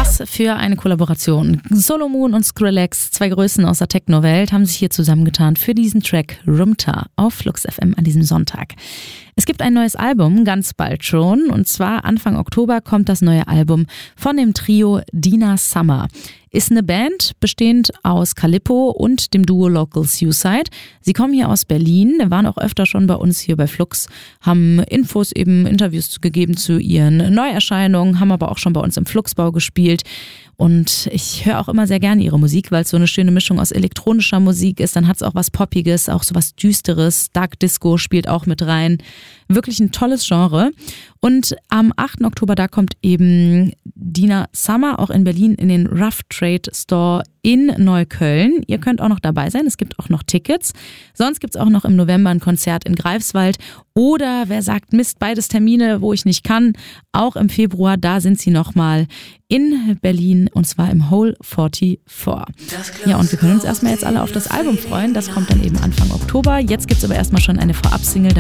Was für eine Kollaboration. Solo Moon und Skrillex, zwei Größen aus der Techno-Welt, haben sich hier zusammengetan für diesen Track Rumta auf Flux FM an diesem Sonntag. Es gibt ein neues Album, ganz bald schon, und zwar Anfang Oktober kommt das neue Album von dem Trio Dina Summer. Ist eine Band, bestehend aus Calippo und dem Duo Local Suicide. Sie kommen hier aus Berlin, waren auch öfter schon bei uns hier bei Flux, haben Interviews gegeben zu ihren Neuerscheinungen, haben aber auch schon bei uns im Fluxbau gespielt. Und ich höre auch immer sehr gerne ihre Musik, weil es so eine schöne Mischung aus elektronischer Musik ist. Dann hat es auch was Poppiges, auch so was Düsteres. Dark Disco spielt auch mit rein. Wirklich ein tolles Genre. Und am 8. Oktober, da kommt eben Dina Summer auch in Berlin in den Rough Trade Store in Neukölln. Ihr könnt auch noch dabei sein, es gibt auch noch Tickets. Sonst gibt es auch noch im November ein Konzert in Greifswald. Oder wer sagt, Mist, beides Termine, wo ich nicht kann. Auch im Februar, da sind sie nochmal in Berlin und zwar im Hole 44. Ja, und wir können uns erstmal jetzt alle auf das Album freuen. Das kommt dann eben Anfang Oktober. Jetzt gibt es aber erstmal schon eine Vorab-Single.